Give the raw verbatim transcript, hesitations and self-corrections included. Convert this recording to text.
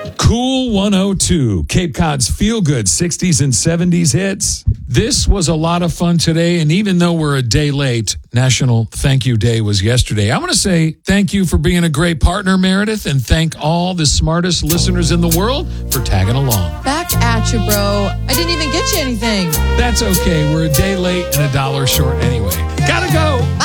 Cool one oh two, Cape Cod's feel-good sixties and seventies hits. This was a lot of fun today, and even though we're a day late, National Thank You Day was yesterday. I want to say thank you for being a great partner, Meredith, and thank all the smartest listeners in the world for tagging along. Back at you, bro. I didn't even get you anything. That's okay. We're a day late and a dollar short anyway. Gotta go.